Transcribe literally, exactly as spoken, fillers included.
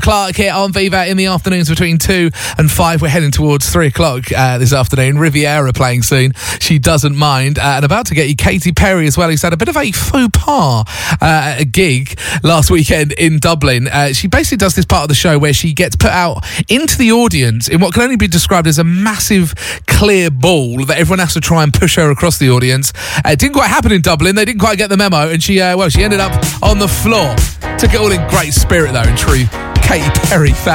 Clark here on Viva in the afternoons between two and five. We're heading towards three o'clock uh, this afternoon. Riviera playing soon. She doesn't mind. Uh, and about to get you Katy Perry as well, who's had a bit of a faux pas uh, a gig last weekend in Dublin. Uh, she basically does this part of the show where she gets put out into the audience in what can only be described as a massive clear ball that everyone has to try and push her across the audience. Uh, it didn't quite happen in Dublin. They didn't quite get the memo. And she, uh, well, she ended up on the floor. Took it all in great spirit, though, in true Katy Perry fashion.